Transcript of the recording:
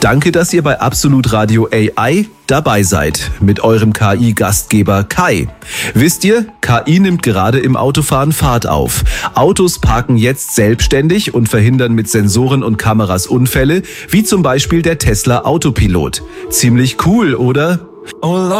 Danke, dass ihr bei Absolut Radio AI dabei seid mit eurem KI-Gastgeber Kai. Wisst ihr, KI nimmt gerade im Autofahren Fahrt auf. Autos parken jetzt selbstständig und verhindern mit Sensoren und Kameras Unfälle, wie zum Beispiel der Tesla Autopilot. Ziemlich cool, oder? Oh Lord.